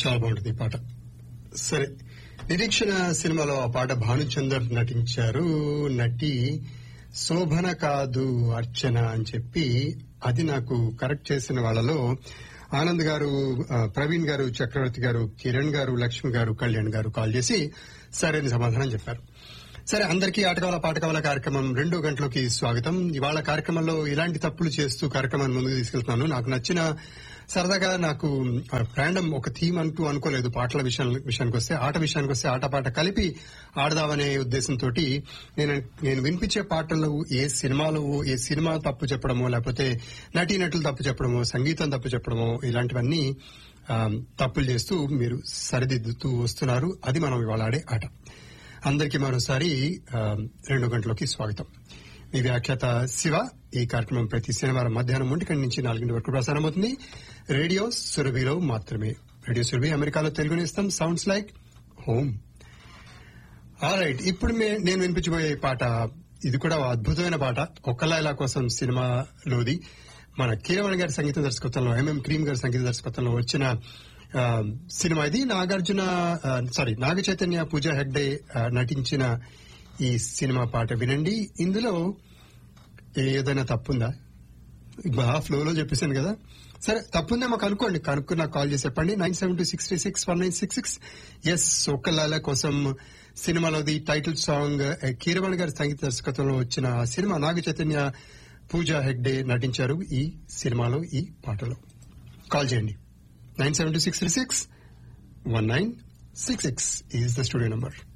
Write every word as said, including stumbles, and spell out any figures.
చాలా బాగుంటుంది ఈ పాట. సరే, నిరీక్షణ సినిమాలో ఆ పాట భానుచందర్ నటించారు. నటి శోభన కాదు అర్చన అని చెప్పి, అది నాకు కరెక్ట్ చేసిన వాళ్ళలో ఆనంద్ గారు, ప్రవీణ్ గారు, చక్రవర్తి గారు, కిరణ్ గారు, లక్ష్మి గారు, కళ్యాణ్ గారు కాల్ చేసి సరైన సమాధానం చెప్పారు. సరే, అందరికీ ఆట కావాల పాట కావాల కార్యక్రమం రెండో గంటలోకి స్వాగతం. ఇవాళ కార్యక్రమంలో ఇలాంటి తప్పులు చేస్తూ కార్యక్రమాన్ని ముందుకు తీసుకెళ్తున్నాను. నాకు నచ్చిన సరదాగా నాకు ర్యాండమ్ ఒక థీమ్ అంటూ అనుకోలేదు. పాటల విషయానికి వస్తే, ఆట విషయానికి వస్తే ఆట పాట కలిపి ఆడదామనే ఉద్దేశంతో నేను నేను వినిపించే పాటలు ఏ సినిమాలో ఏ సినిమా తప్పు చెప్పడమో, లేకపోతే నటీనటులు తప్పు చెప్పడమో, సంగీతం తప్పు చెప్పడమో, ఇలాంటివన్నీ తప్పులు చేస్తూ మీరు సరిదిద్దుతూ వస్తున్నారు. అది మనం ఇవాళ ఆడే ఆట. అందరికీ మరోసారి రెండు గంటలకి స్వాగతం. మీ వ్యాఖ్యాత శివ. ఈ కార్యక్రమం ప్రతి శనివారం మధ్యాహ్నం ఒంటి గంట నుంచి నాలుగింటి వరకు ప్రసారం అవుతుంది. రేడియో సురభిలో మాత్రమే. రేడియో సురభి అమెరికాలో తెలుగు నేస్తం, సౌండ్స్ లైక్ హోమ్. ఆల్రైట్, ఇప్పుడు నేను వినిపించబోయే పాట, ఇది కూడా అద్భుతమైన పాట. ఒక్కలాయలా కోసం సినిమాలోది. మన కీరవాణి గారి సంగీత దర్శకత్వంలో, ఎంఎం క్రీమ్ గారి సంగీత దర్శకత్వంలో వచ్చిన సినిమా ఇది. నాగార్జున సారీ నాగ చైతన్య, పూజా హెగ్డే నటించిన ఈ సినిమా పాట వినండి. ఇందులో ఏదైనా తప్పుందా? బాగా ఫ్లోలో చెప్పేశాను కదా. సరే, తప్పుందేమో కనుక్కోండి. కనుక్కుని నాకు కాల్ చేసి చెప్పండి. Nine seven two six three six one nine six six yes ఒక్కలాల కోసం సినిమాలోది టైటిల్ సాంగ్. కీరవాణి గారి సంగీత దర్శకత్వంలో వచ్చిన సినిమా. నాగ చైతన్య, పూజా హెగ్డే నటించారు ఈ సినిమాలో. ఈ పాటలో కాల్ చేయండి. Nine seven two six three six one nine six six is the studio number.